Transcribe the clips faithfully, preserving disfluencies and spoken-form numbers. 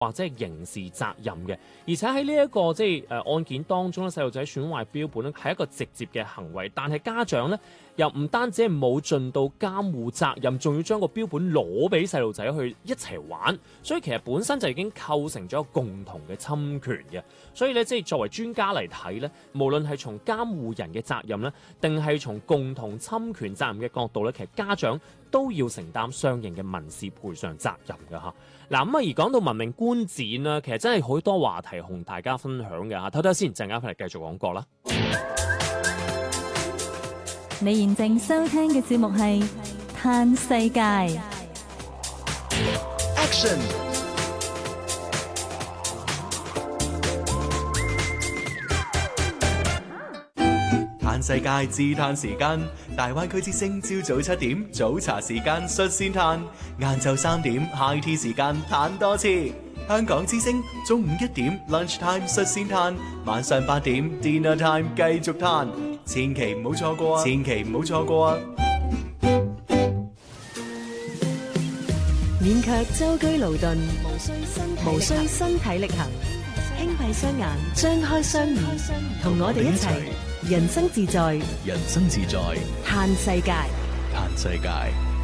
或者係刑事責任嘅，而且喺呢一個即係誒、呃、案件當中咧，細路仔損壞標本咧係一個直接嘅行為，但係家長咧又唔單止係冇盡到監護責任，仲要將個標本攞俾細路仔去一齊玩，所以其實本身就已經構成咗共同嘅侵權嘅。所以咧，即係作為專家嚟睇咧，無論係從監護人嘅責任咧，定係從共同侵權責任嘅角度咧，其實家長都要承擔相應嘅民事賠償責任㗎嚇。嗱咁啊，而講到文明觀展啦，其實真係好多話題同大家分享嘅嚇。睇睇先，陣間翻嚟繼續講過啦。 你現正收聽嘅節目係《嘆世界》 Action。嘆世界自嘆時間，大灣區之聲朝早七點早茶時間率先嘆，晏晝三點 high tea 時間嘆多次。香港之聲中午一點 lunch time 率先嘆，晚上八點 dinner time 繼續嘆，千祈唔好錯過啊！千祈唔好錯過啊！ 免卻舟車勞頓，無需身無需身體力行，輕閉雙眼，張開雙耳，同我哋一齊人生自在， 人生自在， 嘆世界， 嘆世界。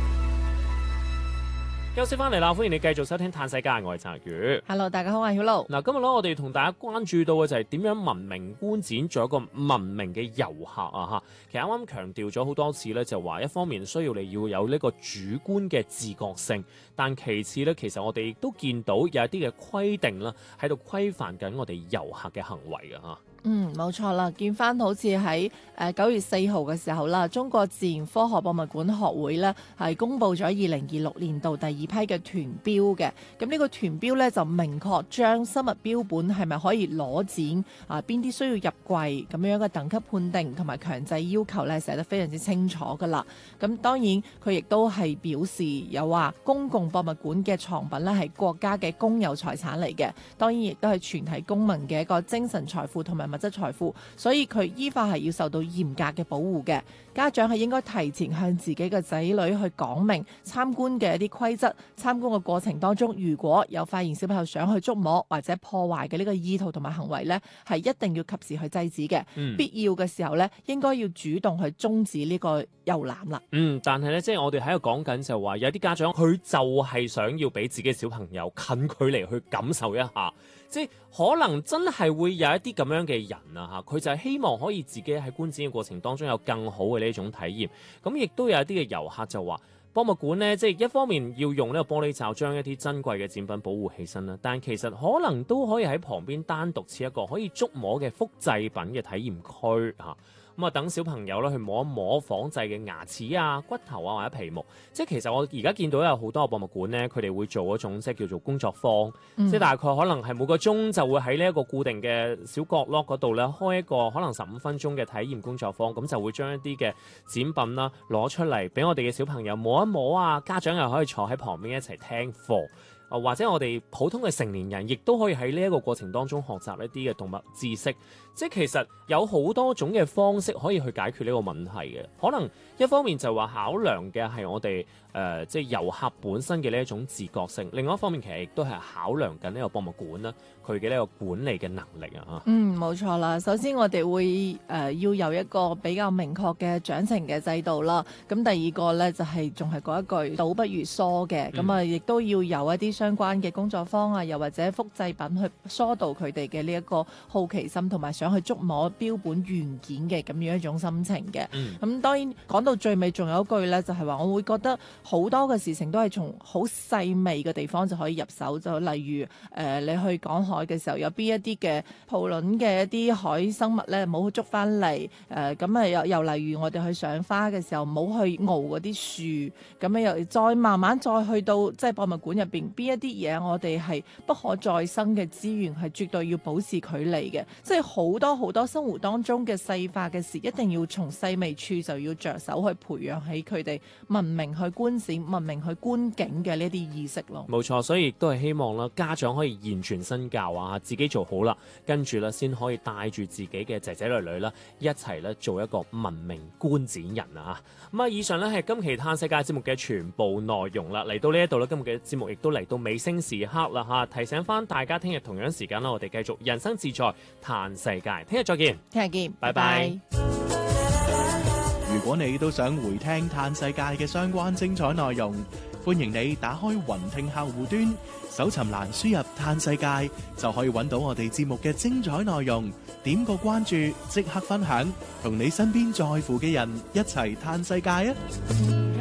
休息翻嚟啦，歡迎你繼續收聽《嘆世界》，我係陳宇。 Hello， 大家好，我係曉露。 嗱，今日咧，我哋同大家關注到嘅就係點樣文明觀展，做一個文明嘅遊客啊！嚇，其實啱啱強調咗好多次咧，就話一方面需要你要有呢個主觀嘅自覺性，但其次咧，其實我哋亦都見到有一啲嘅規定啦，喺度規範緊我哋遊客嘅行為嘅嚇。 嗯，冇錯啦，見翻好似喺誒九月四號嘅時候啦，中國自然科學博物館學會咧係公布咗二零二六年度第二批嘅團標嘅。咁呢個團標咧就明確將生物標本係咪可以攞展啊，邊啲需要入櫃咁樣嘅等級判定同埋強制要求咧寫得非常之清楚噶啦。咁當然佢亦都係表示有話公共博物館嘅藏品咧係國家嘅公有財產嚟嘅，當然亦都係全體公民嘅一個精神財富同埋物質財富，所以佢依法係要受到嚴格嘅保護嘅。家長係應該提前向自己嘅仔女去講明參觀嘅一啲規則，參觀嘅過程當中，如果有發現小朋友想去觸摸或者破壞嘅呢個意圖同埋行為呢，係一定要及時去制止嘅。嗯、必要嘅時候呢，應該要主動去終止呢個遊覽啦。 嗯，但係呢，即係我哋喺度講緊就話，有啲家長佢就係想要俾自己嘅小朋友近距離去感受一下。即係可能真係會有一啲咁樣嘅人啊嚇，佢就係希望可以自己喺觀展嘅過程當中有更好嘅呢種體驗。咁亦都有一啲嘅遊客就話，博物館呢，即係一方面要用呢個玻璃罩將一啲珍貴嘅展品保護起身啦，但其實可能都可以喺旁邊單獨設一個可以觸摸嘅複製品嘅體驗區嚇。咁啊，等小朋友咧去摸一摸仿製嘅牙齒啊、骨頭啊或者皮毛，即係其實我而家見到有好多博物館咧，佢哋會做一種即係叫做工作坊，嗯、即係大概可能係每個鐘就會喺呢一個固定嘅小角落嗰度咧開一個可能十五分鐘嘅體驗工作坊，咁就會將一啲嘅展品啦攞出嚟俾我哋嘅小朋友摸一摸啊，家長又可以坐喺旁邊一齊聽課。或者我哋普通嘅成年人，亦都可以喺呢一個過程當中學習一啲嘅動物知識。即係其實有好多種嘅方式可以去解決呢個問題嘅。可能一方面就話考量嘅係我哋誒、呃、即係遊客本身嘅呢一種自覺性，另外一方面其實亦都係考量緊呢個博物館啦，佢嘅呢個管理嘅能力啊。 嗯，冇錯啦。首先我哋會誒、呃、要有一個比較明確嘅獎懲嘅制度啦。咁第二個咧就係仲係嗰一句倒不如疏嘅。咁啊、嗯，亦都要有一啲相關嘅工作坊啊，又或者複製品去疏導佢哋嘅呢一個好奇心，同埋想去觸摸標本原件嘅咁樣一種心情嘅。咁、嗯、當然講到最尾，仲有一句呢，就係話我會覺得好多嘅事情都係從好細微嘅地方就可以入手。就例如誒、呃，你去港海嘅時候，有邊一啲嘅抱卵嘅一啲海生物呢，冇捉翻嚟。誒咁啊，又又例如我哋去賞花嘅時候，冇去熬嗰啲樹。咁樣又再慢慢再去到即係博物館入邊邊一啲嘢，我哋係不可再生嘅資源，係絕對要保持距離嘅。即係好多好多生活當中嘅細化嘅事，一定要從細微處就要着手去培養起佢哋文明去觀展、文明去觀景嘅呢啲意識咯。 冇錯，所以亦都係希望啦，家長可以言傳身教啊，自己做好啦，跟住啦先可以帶住自己嘅仔仔女女啦，一齊咧做一個文明觀展人啊！咁啊，以上咧係今期嘆世界節目嘅全部內容啦。嚟到呢一度咧，今日嘅節目亦都嚟到到尾聲時刻啦嚇，提醒翻大家聽日同樣時間啦，我哋繼續人生自在嘆世界，聽日再見， 聽日見， 拜拜。 如果你都想回聽嘆世界嘅相關精彩內容，歡迎你打開雲聽客戶端，搜尋欄輸入嘆世界，就可以揾到我哋節目嘅精彩內容。點個關注，即刻分享，同你身邊在乎嘅人一齊嘆世界啊！